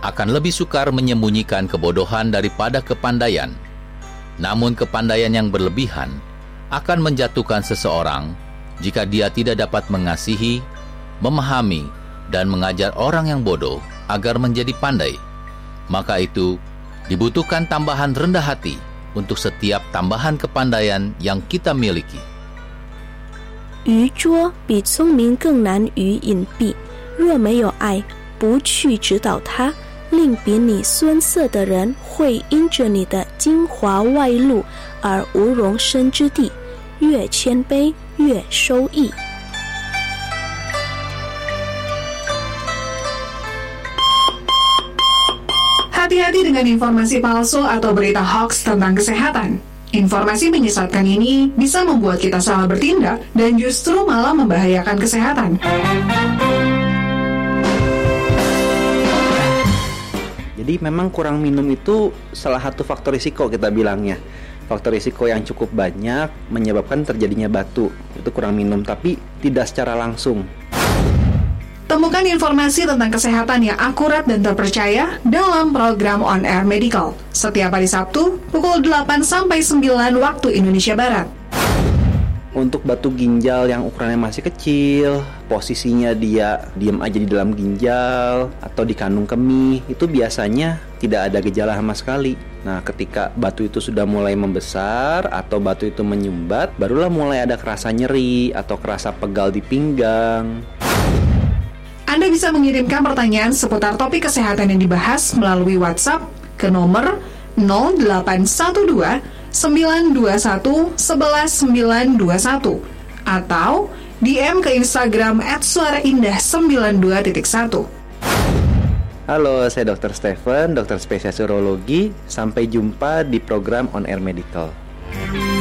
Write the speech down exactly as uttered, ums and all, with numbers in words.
akan lebih sukar menyembunyikan kebodohan daripada kepandaian. Namun kepandaian yang berlebihan akan menjatuhkan seseorang jika dia tidak dapat mengasihi, memahami, dan mengajar orang yang bodoh agar menjadi pandai. Maka itu, dibutuhkan tambahan rendah hati untuk setiap tambahan kepandaian yang kita miliki. 愚拙比聪明更难于隐蔽，若没有爱，不去指导他，令比你孙色的人会因着你的精华外露而无容身之地，越谦卑越收益。 Hati-hati dengan informasi palsu atau berita hoax tentang kesehatan. Informasi menyesatkan ini bisa membuat kita salah bertindak dan justru malah membahayakan kesehatan. Jadi memang kurang minum itu salah satu faktor risiko kita bilangnya. Faktor risiko yang cukup banyak menyebabkan terjadinya batu. Itu kurang minum, tapi tidak secara langsung. Temukan informasi tentang kesehatan yang akurat dan terpercaya dalam program On Air Medical setiap hari Sabtu pukul delapan sampai sembilan waktu Indonesia Barat. Untuk batu ginjal yang ukurannya masih kecil, posisinya dia diam aja di dalam ginjal atau di kandung kemih, itu biasanya tidak ada gejala sama sekali. Nah, ketika batu itu sudah mulai membesar atau batu itu menyumbat, barulah mulai ada kerasa nyeri atau kerasa pegal di pinggang. Anda bisa mengirimkan pertanyaan seputar topik kesehatan yang dibahas melalui WhatsApp ke nomor nol delapan satu dua sembilan dua satu satu satu sembilan dua satu atau D M ke Instagram at suara indah sembilan dua titik satu. Halo, saya dokter Stephen, dokter spesialis urologi. Sampai jumpa di program On Air Medical.